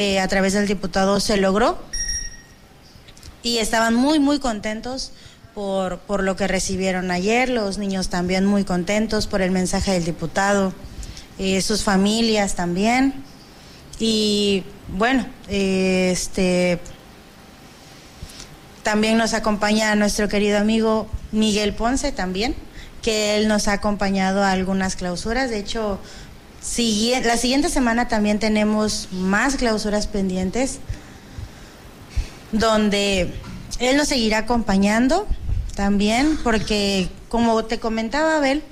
A través del diputado se logró y estaban muy contentos por lo que recibieron ayer. Los niños también muy contentos por el mensaje del diputado, sus familias también. Y bueno, también nos acompaña nuestro querido amigo Miguel Ponce también, que él nos ha acompañado a algunas clausuras. De hecho, la siguiente semana también tenemos más clausuras pendientes, donde él nos seguirá acompañando también, porque como te comentaba, Abel,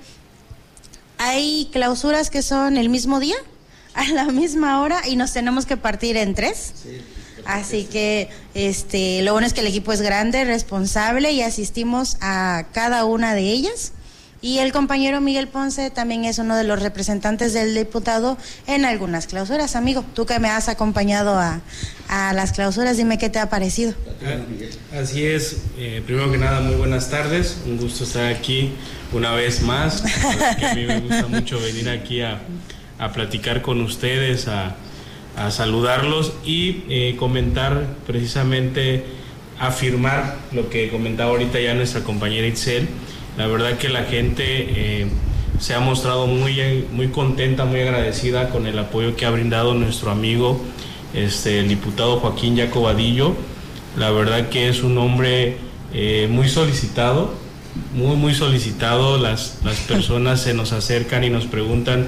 hay clausuras que son el mismo día, a la misma hora, y nos tenemos que partir en 3. Sí. Así que lo bueno es que el equipo es grande, responsable, y asistimos a cada una de ellas. Y el compañero Miguel Ponce también es uno de los representantes del diputado en algunas clausuras. Amigo, tú que me has acompañado a las clausuras, dime qué te ha parecido. Así es, primero que nada, muy buenas tardes, un gusto estar aquí una vez más. Que a mí me gusta mucho venir aquí a platicar con ustedes, a saludarlos y comentar precisamente, afirmar lo que comentaba ahorita ya nuestra compañera Itzel. La verdad que la gente se ha mostrado muy contenta, muy agradecida con el apoyo que ha brindado nuestro amigo, el diputado Joaquín Jaco Vadillo. La verdad que es un hombre muy solicitado, muy solicitado. Las personas se nos acercan y nos preguntan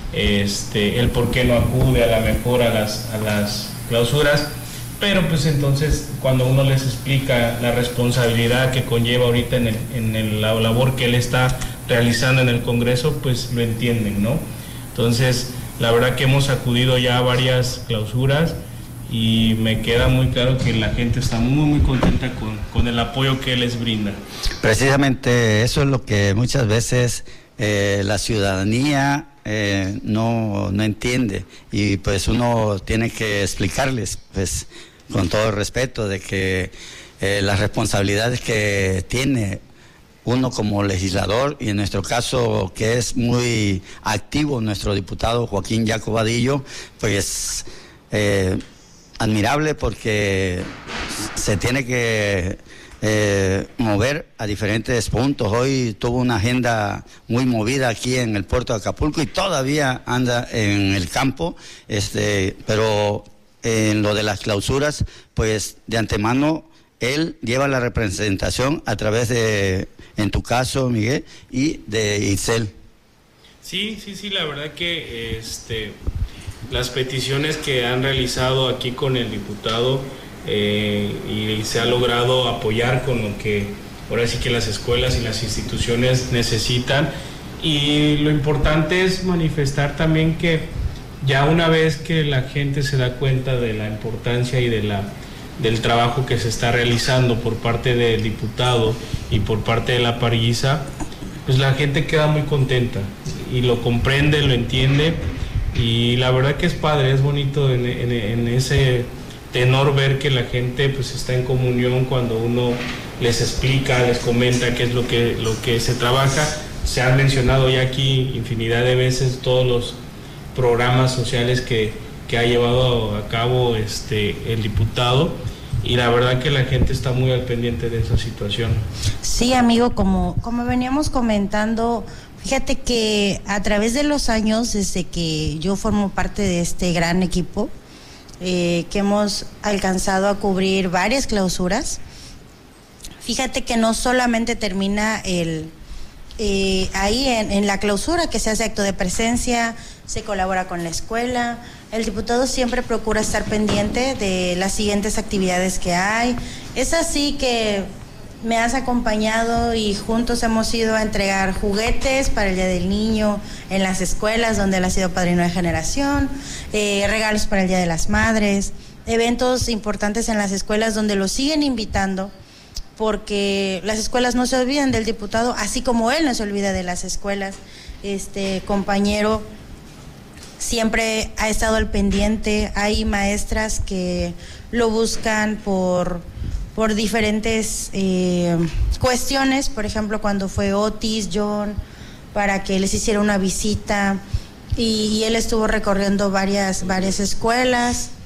el por qué no acude a la mejor a las clausuras. Pero pues entonces cuando uno les explica la responsabilidad que conlleva ahorita en la labor que él está realizando en el Congreso, pues lo entienden, ¿no? Entonces la verdad que hemos acudido ya a varias clausuras y me queda muy claro que la gente está muy contenta con el apoyo que él les brinda. Precisamente eso es lo que muchas veces la ciudadanía no entiende, y pues uno tiene que explicarles, pues con todo el respeto, de que las responsabilidades que tiene uno como legislador, y en nuestro caso que es muy activo nuestro diputado Joaquín Jaco Vadillo, pues admirable, porque se tiene que mover a diferentes puntos. Hoy tuvo una agenda muy movida aquí en el puerto de Acapulco y todavía anda en el campo, pero en lo de las clausuras, pues de antemano él lleva la representación a través de, en tu caso, Miguel, y de Itzel. Sí, la verdad que las peticiones que han realizado aquí con el diputado, y se ha logrado apoyar con lo que ahora sí que las escuelas y las instituciones necesitan. Y lo importante es manifestar también que ya una vez que la gente se da cuenta de la importancia y del trabajo que se está realizando por parte del diputado y por parte de la parguisa, pues la gente queda muy contenta y lo comprende, lo entiende, y la verdad que es padre, es bonito en ese tenor ver que la gente pues está en comunión cuando uno les explica, les comenta qué es lo que se trabaja. Se han mencionado ya aquí infinidad de veces todos los programas sociales que ha llevado a cabo el diputado, y la verdad que la gente está muy al pendiente de esa situación. Sí, amigo, como veníamos comentando, fíjate que a través de los años, desde que yo formo parte de este gran equipo, que hemos alcanzado a cubrir varias clausuras, fíjate que no solamente termina ahí en la clausura, que se hace acto de presencia, se colabora con la escuela. El diputado siempre procura estar pendiente de las siguientes actividades que hay. Es así que me has acompañado y juntos hemos ido a entregar juguetes para el Día del Niño en las escuelas donde él ha sido padrino de generación, regalos para el Día de las Madres, eventos importantes en las escuelas donde lo siguen invitando, porque las escuelas no se olvidan del diputado, así como él no se olvida de las escuelas. Compañero siempre ha estado al pendiente. Hay maestras que lo buscan por diferentes cuestiones, por ejemplo cuando fue Otis, John, para que les hiciera una visita, y él estuvo recorriendo varias escuelas.